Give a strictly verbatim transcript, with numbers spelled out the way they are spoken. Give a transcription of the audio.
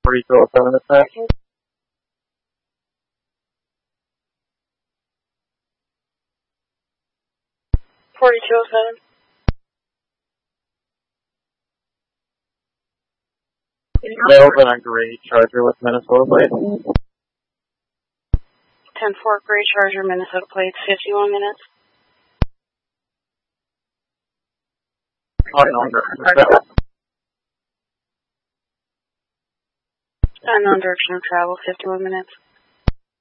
forty-two oh seven attack. forty-two oh seven. They open a gray Charger with Minnesota plate. ten four, Gray Charger, Minnesota plates, fifty-one minutes. Unknown direction of travel, fifty-one minutes.